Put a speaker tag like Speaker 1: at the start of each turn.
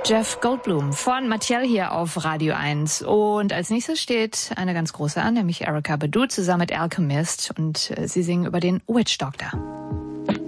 Speaker 1: Jeff Goldblum von Mathiel hier auf Radio 1. Und als nächstes steht eine ganz große an, nämlich Erykah Badu zusammen mit Alchemist. Und sie singen über den Witch Doctor.